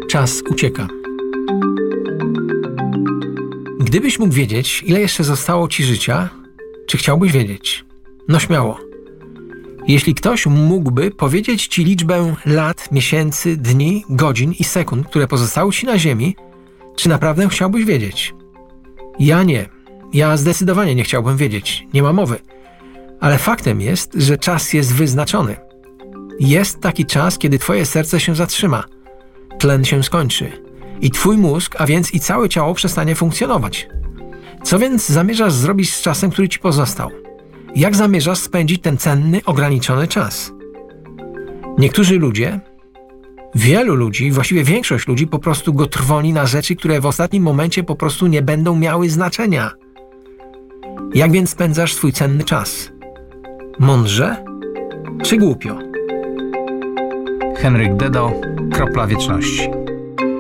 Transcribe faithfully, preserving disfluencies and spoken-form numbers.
Czas ucieka. Gdybyś mógł wiedzieć, ile jeszcze zostało ci życia, czy chciałbyś wiedzieć? No śmiało. Jeśli ktoś mógłby powiedzieć ci liczbę lat, miesięcy, dni, godzin i sekund, które pozostały ci na ziemi, czy naprawdę chciałbyś wiedzieć? Ja nie. Ja zdecydowanie nie chciałbym wiedzieć. Nie ma mowy. Ale faktem jest, że czas jest wyznaczony. Jest taki czas, kiedy twoje serce się zatrzyma. Tlen się skończy. I twój mózg, a więc i całe ciało przestanie funkcjonować. Co więc zamierzasz zrobić z czasem, który ci pozostał? Jak zamierzasz spędzić ten cenny, ograniczony czas? Niektórzy ludzie, wielu ludzi, właściwie większość ludzi po prostu go trwoni na rzeczy, które w ostatnim momencie po prostu nie będą miały znaczenia. Jak więc spędzasz swój cenny czas? Mądrze czy głupio? Henryk Dedo, Kropla Wieczności.